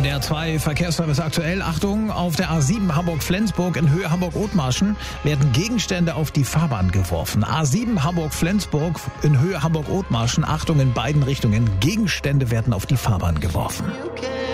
NDR 2 Verkehrsservice aktuell. Achtung, auf der A7 Hamburg-Flensburg in Höhe Hamburg-Othmarschen werden Gegenstände auf die Fahrbahn geworfen. A7 Hamburg-Flensburg in Höhe Hamburg-Othmarschen. Achtung in beiden Richtungen. Gegenstände werden auf die Fahrbahn geworfen.